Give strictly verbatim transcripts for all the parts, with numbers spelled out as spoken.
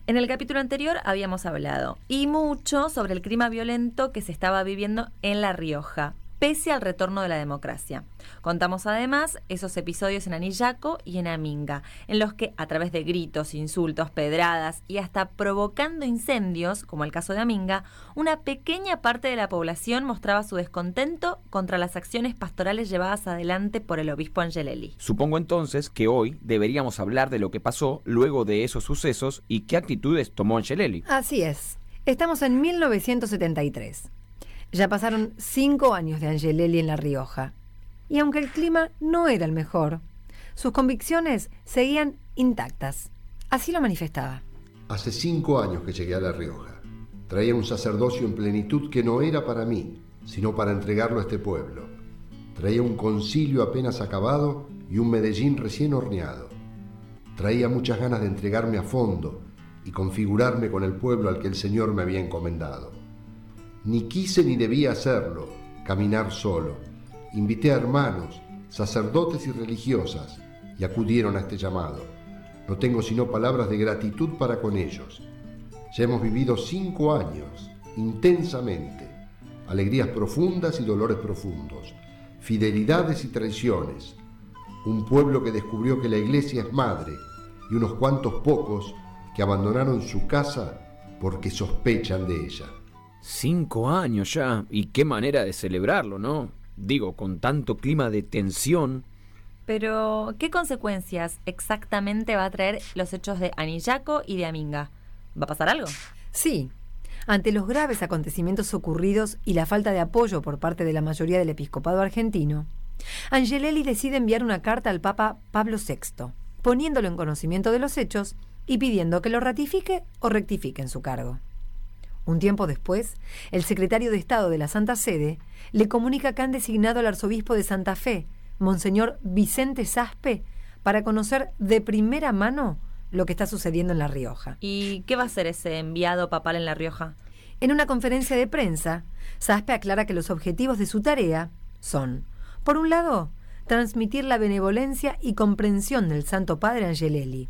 En el capítulo anterior habíamos hablado, y mucho, sobre el clima violento que se estaba viviendo en La Rioja, pese al retorno de la democracia. Contamos además esos episodios en Anillaco y en Aminga, en los que a través de gritos, insultos, pedradas y hasta provocando incendios, como el caso de Aminga, una pequeña parte de la población mostraba su descontento contra las acciones pastorales llevadas adelante por el obispo Angelelli. Supongo entonces que hoy deberíamos hablar de lo que pasó luego de esos sucesos y qué actitudes tomó Angelelli. Así es. Estamos en mil novecientos setenta y tres. Ya pasaron cinco años de Angelelli en La Rioja. Y aunque el clima no era el mejor, sus convicciones seguían intactas. Así lo manifestaba. Hace cinco años que llegué a La Rioja. Traía un sacerdocio en plenitud que no era para mí, sino para entregarlo a este pueblo. Traía un concilio apenas acabado y un Medellín recién horneado. Traía muchas ganas de entregarme a fondo y configurarme con el pueblo al que el Señor me había encomendado. Ni quise ni debía hacerlo, caminar solo. Invité a hermanos, sacerdotes y religiosas, y acudieron a este llamado. No tengo sino palabras de gratitud para con ellos. Ya hemos vivido cinco años, intensamente, alegrías profundas y dolores profundos, fidelidades y traiciones. Un pueblo que descubrió que la iglesia es madre, y unos cuantos pocos que abandonaron su casa porque sospechan de ella. Cinco años ya, y qué manera de celebrarlo, ¿no? Digo, con tanto clima de tensión. Pero, ¿qué consecuencias exactamente va a traer los hechos de Anillaco y de Aminga? ¿Va a pasar algo? Sí. Ante los graves acontecimientos ocurridos y la falta de apoyo por parte de la mayoría del episcopado argentino, Angelelli decide enviar una carta al Papa Pablo sexto, poniéndolo en conocimiento de los hechos y pidiendo que lo ratifique o rectifique en su cargo. Un tiempo después, el secretario de Estado de la Santa Sede le comunica que han designado al arzobispo de Santa Fe, Monseñor Vicente Saspe, para conocer de primera mano lo que está sucediendo en La Rioja. ¿Y qué va a hacer ese enviado papal en La Rioja? En una conferencia de prensa, Saspe aclara que los objetivos de su tarea son, por un lado, transmitir la benevolencia y comprensión del Santo Padre Angelelli,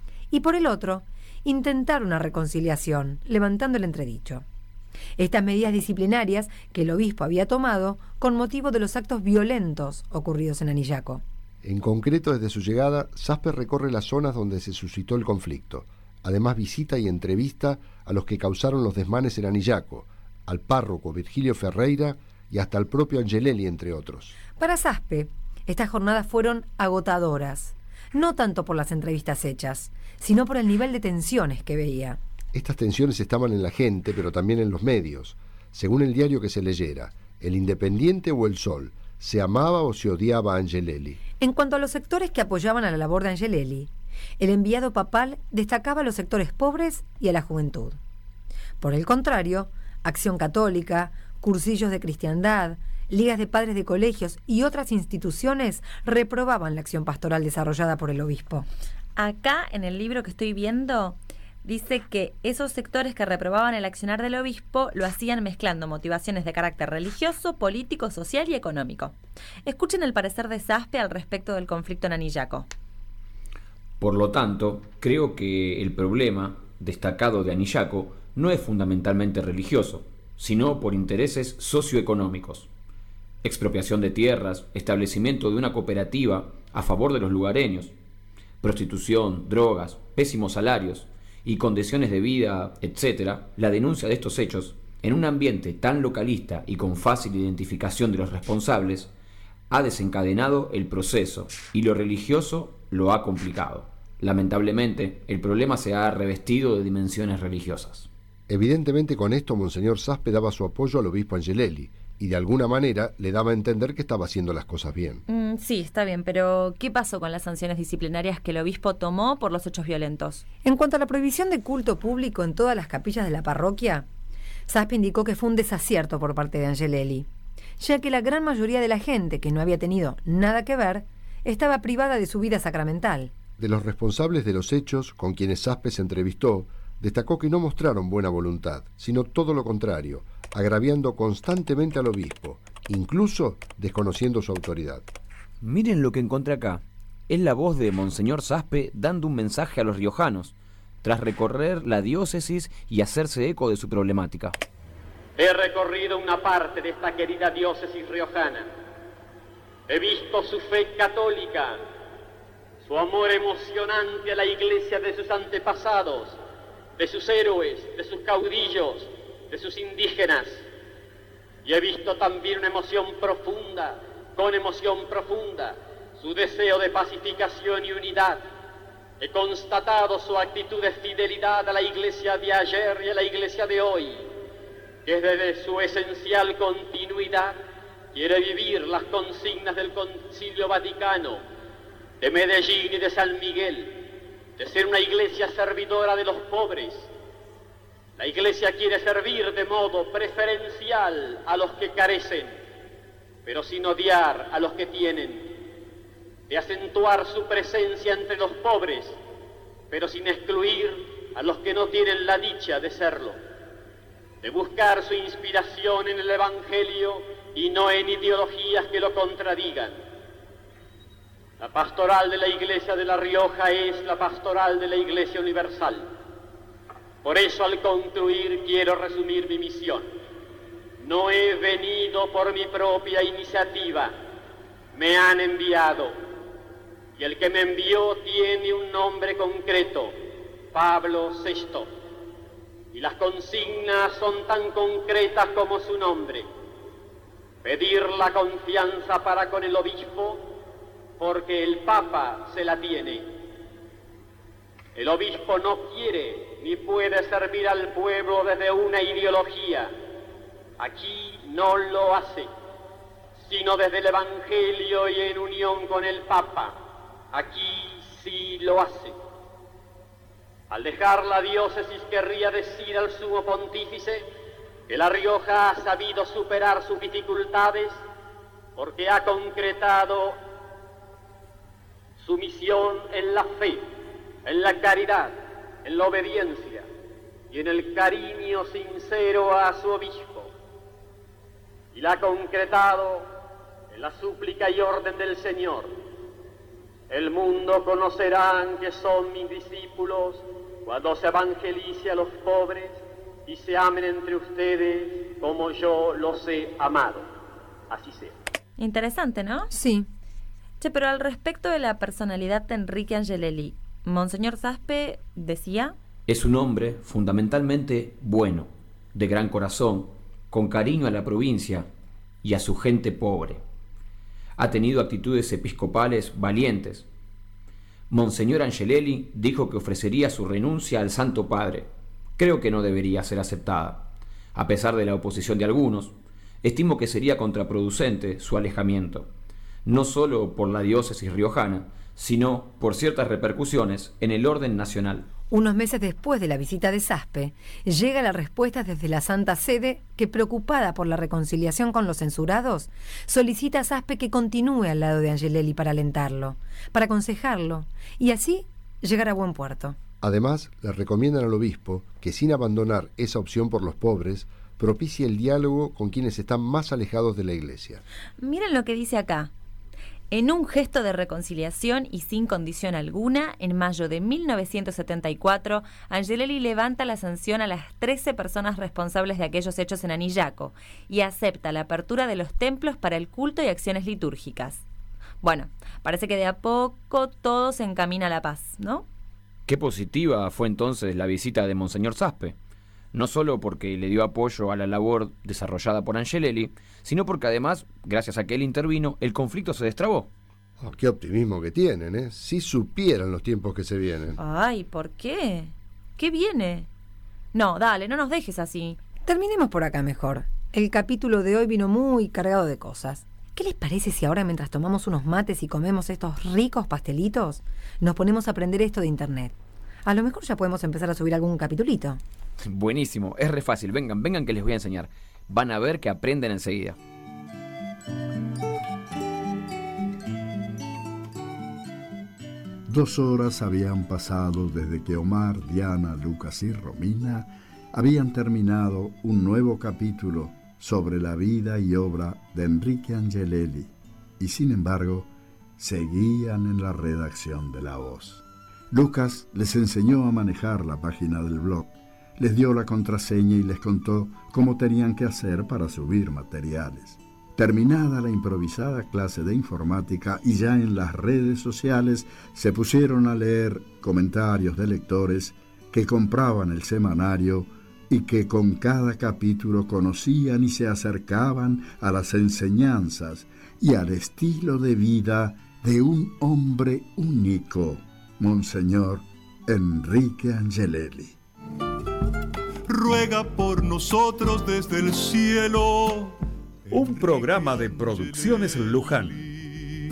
y por el otro, intentar una reconciliación, levantando el entredicho. Estas medidas disciplinarias que el obispo había tomado con motivo de los actos violentos ocurridos en Anillaco. En concreto, desde su llegada, Saspe recorre las zonas donde se suscitó el conflicto. Además, visita y entrevista a los que causaron los desmanes en Anillaco, al párroco Virgilio Ferreira y hasta al propio Angelelli, entre otros. Para Saspe, estas jornadas fueron agotadoras, no tanto por las entrevistas hechas, sino por el nivel de tensiones que veía. Estas tensiones estaban en la gente, pero también en los medios. Según el diario que se leyera, El Independiente o El Sol, se amaba o se odiaba a Angelelli. En cuanto a los sectores que apoyaban a la labor de Angelelli, el enviado papal destacaba a los sectores pobres y a la juventud. Por el contrario, Acción Católica, cursillos de cristiandad, ligas de padres de colegios y otras instituciones reprobaban la acción pastoral desarrollada por el obispo. Acá, en el libro que estoy viendo, dice que esos sectores que reprobaban el accionar del obispo lo hacían mezclando motivaciones de carácter religioso, político, social y económico. Escuchen el parecer de Saspe al respecto del conflicto en Anillaco. Por lo tanto, creo que el problema destacado de Anillaco no es fundamentalmente religioso, sino por intereses socioeconómicos. Expropiación de tierras, establecimiento de una cooperativa a favor de los lugareños, prostitución, drogas, pésimos salarios y condiciones de vida, etcétera. La denuncia de estos hechos, en un ambiente tan localista y con fácil identificación de los responsables, ha desencadenado el proceso y lo religioso lo ha complicado. Lamentablemente, el problema se ha revestido de dimensiones religiosas. Evidentemente, con esto Monseñor Saspe daba su apoyo al obispo Angelelli y de alguna manera le daba a entender que estaba haciendo las cosas bien. Mm, sí, está bien, pero ¿qué pasó con las sanciones disciplinarias que el obispo tomó por los hechos violentos? En cuanto a la prohibición de culto público en todas las capillas de la parroquia, Saspe indicó que fue un desacierto por parte de Angelelli, ya que la gran mayoría de la gente que no había tenido nada que ver estaba privada de su vida sacramental. De los responsables de los hechos con quienes Saspe se entrevistó, destacó que no mostraron buena voluntad, sino todo lo contrario, agraviando constantemente al obispo, incluso desconociendo su autoridad. Miren lo que encontré acá. Es la voz de Monseñor Saspe dando un mensaje a los riojanos. tras recorrer la diócesis y hacerse eco de su problemática. He recorrido una parte de esta querida diócesis riojana. He visto su fe católica, su amor emocionante a la iglesia de sus antepasados, de sus héroes, de sus caudillos, de sus indígenas. Y he visto también una emoción profunda, con emoción profunda, su deseo de pacificación y unidad. He constatado su actitud de fidelidad a la iglesia de ayer y a la iglesia de hoy, que desde su esencial continuidad quiere vivir las consignas del Concilio Vaticano, de Medellín y de San Miguel, de ser una iglesia servidora de los pobres. La iglesia quiere servir de modo preferencial a los que carecen, pero sin odiar a los que tienen, de acentuar su presencia entre los pobres, pero sin excluir a los que no tienen la dicha de serlo, de buscar su inspiración en el Evangelio y no en ideologías que lo contradigan. La pastoral de la Iglesia de La Rioja es la pastoral de la Iglesia Universal. Por eso, al concluir, quiero resumir mi misión. No he venido por mi propia iniciativa, me han enviado. Y el que me envió tiene un nombre concreto, Pablo sexto. Y las consignas son tan concretas como su nombre. Pedir la confianza para con el obispo, porque el Papa se la tiene. El obispo no quiere ni puede servir al pueblo desde una ideología. Aquí no lo hace, sino desde el Evangelio y en unión con el Papa. Aquí sí lo hace. Al dejar la diócesis querría decir al sumo pontífice que La Rioja ha sabido superar sus dificultades porque ha concretado su misión en la fe, en la caridad, en la obediencia y en el cariño sincero a su obispo. Y la ha concretado en la súplica y orden del Señor. El mundo conocerán que son mis discípulos cuando se evangelice a los pobres y se amen entre ustedes como yo los he amado. Así sea. Interesante, ¿no? Sí. Che, pero al respecto de la personalidad de Enrique Angelelli, Monseñor Saspe decía... Es un hombre fundamentalmente bueno, de gran corazón, con cariño a la provincia y a su gente pobre. Ha tenido actitudes episcopales valientes. Monseñor Angelelli dijo que ofrecería su renuncia al Santo Padre. Creo que no debería ser aceptada. A pesar de la oposición de algunos, estimo que sería contraproducente su alejamiento, no solo por la diócesis riojana, sino por ciertas repercusiones en el orden nacional. Unos meses después de la visita de Saspe, llega la respuesta desde la Santa Sede que, preocupada por la reconciliación con los censurados, solicita a Saspe que continúe al lado de Angelelli para alentarlo, para aconsejarlo y así llegar a buen puerto. Además, le recomiendan al obispo que, sin abandonar esa opción por los pobres, propicie el diálogo con quienes están más alejados de la Iglesia. Miren lo que dice acá. En un gesto de reconciliación y sin condición alguna, en mayo de mil novecientos setenta y cuatro, Angelelli levanta la sanción a las trece personas responsables de aquellos hechos en Anillaco y acepta la apertura de los templos para el culto y acciones litúrgicas. Bueno, parece que de a poco todo se encamina a la paz, ¿no? Qué positiva fue entonces la visita de Monseñor Saspe. No solo porque le dio apoyo a la labor desarrollada por Angelelli, sino porque además, gracias a que él intervino, el conflicto se destrabó. Oh, qué optimismo que tienen, ¿eh? Si supieran los tiempos que se vienen. Ay, ¿por qué? ¿Qué viene? No, dale, no nos dejes así. Terminemos por acá mejor. El capítulo de hoy vino muy cargado de cosas. ¿Qué les parece si ahora, mientras tomamos unos mates y comemos estos ricos pastelitos, nos ponemos a aprender esto de internet? A lo mejor ya podemos empezar a subir algún capitulito. Buenísimo, es re fácil. Vengan, vengan que les voy a enseñar. Van a ver que aprenden enseguida. Dos horas habían pasado desde que Omar, Diana, Lucas y Romina habían terminado un nuevo capítulo sobre la vida y obra de Enrique Angelelli, y sin embargo seguían en la redacción de La Voz. Lucas les enseñó a manejar la página del blog, les dio la contraseña y les contó cómo tenían que hacer para subir materiales. Terminada la improvisada clase de informática y ya en las redes sociales se pusieron a leer comentarios de lectores que compraban el semanario y que con cada capítulo conocían y se acercaban a las enseñanzas y al estilo de vida de un hombre único, Monseñor Enrique Angelelli. Ruega por nosotros desde el cielo. Un programa de Producciones Luján.